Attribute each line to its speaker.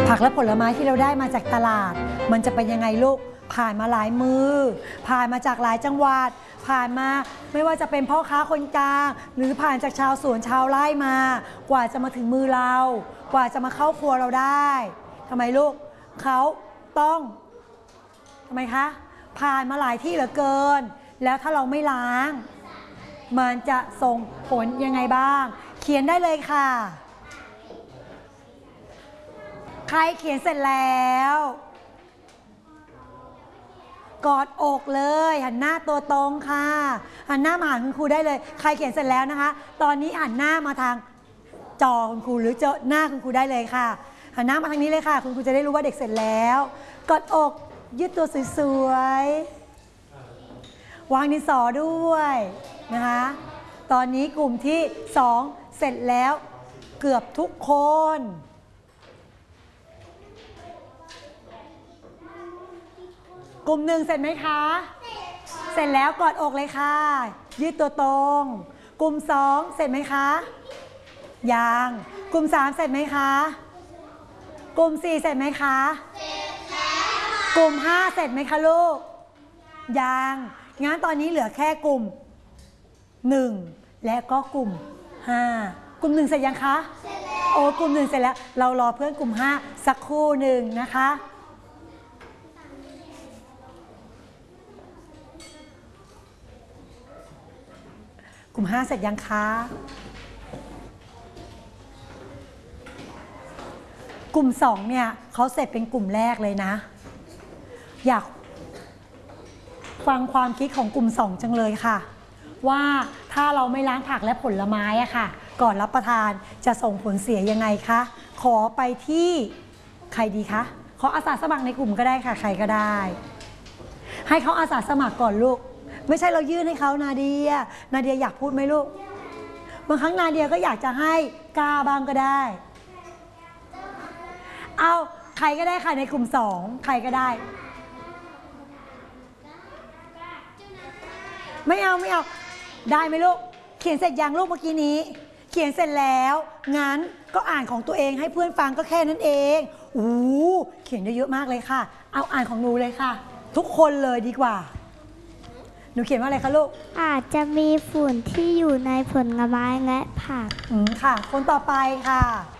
Speaker 1: ผักและผลไม้ที่เราได้มาจากตลาดมันจะเป็นยังไงลูกผ่านมาหลายมือผ่านมาจากหลายจังหวัดผ่านมาไม่ว่าจะเป็นพ่อค้าคนกลางหรือผ่านจากชาวสวนชาวไร่มากว่าจะมาถึงมือเรากว่าจะมาเข้าครัวเราได้ทำไมลูกเขาต้องทำไมคะผ่านมาหลายที่เหลือเกินแล้วถ้าเราไม่ล้างมันจะส่งผลยังไงบ้างเขียนได้เลยค่ะใครเขียนเสร็จแล้วกอดอกเลยหันหน้าตัวตรงค่ะหันหน้ามาหาคุณครูได้เลยใครเขียนเสร็จแล้วนะคะตอนนี้หันหน้ามาทางจอคุณครูหรือเจอหน้าคุณครูได้เลยค่ะหันหน้ามาทางนี้เลยค่ะคุณครูจะได้รู้ว่าเด็กเสร็จแล้วกอดอกยืดตัวสวยๆวางดินสอด้วยนะคะตอนนี้กลุ่มที่2เสร็จแล้วเกือบทุกคนกลุ่ม1เสร็จไหมคะเสร็จแล้วกอดอกเลยค่ะยืดตัวตรงกลุ่ม2เสร็จไหมคะยังกลุ่ม3เสร็จไหมคะกลุ่ม4เสร็จไหมคะเสร็จแล้วกลุ่ม5เสร็จไหมคะลูกยังงั้นตอนนี้เหลือแค่กลุ่ม1และก็กลุ่ม5กลุ่ม1เสร็จยังคะเสร็จแล้วโอ้กลุ่ม1เสร็จแล้วเรารอเพื่อนกลุ่ม5สักครู่หนึ่งนะคะกลุ่ม5เสร็จยังคะกลุ่ม2เนี่ยเขาเสร็จเป็นกลุ่มแรกเลยนะอยากฟังความคิดของกลุ่ม2จังเลยค่ะว่าถ้าเราไม่ล้างผักและผลไม้อะค่ะก่อนรับประทานจะส่งผลเสียยังไงคะขอไปที่ใครดีคะขออาสาสมัครในกลุ่มก็ได้ค่ะใครก็ได้ให้เขาอาสาสมัครก่อนลูกไม่ใช่เรายื่นให้เขานาเดียอยากพูดไหมลูกบางครั้งนาเดียก็อยากจะให้กล้าบ้างก็ได้เอาใครก็ได้ค่ะในกลุ่ม2ใครก็ได้ไม่เอาได้ไหมลูกเขียนเสร็จยังลูกเมื่อกี้นี้เขียนเสร็จแล้วงั้นก็อ่านของตัวเองให้เพื่อนฟังก็แค่นั้นเองเขียนเยอะๆมากเลยค่ะเอาอ่านของหนูเลยค่ะทุกคนเลยดีกว่าหนูเขียนว่าอะไรคะลูก
Speaker 2: อาจจะมีฝุ่นที่อยู่ในผลไม้และผัก
Speaker 1: ค่ะคนต่อไปค่ะ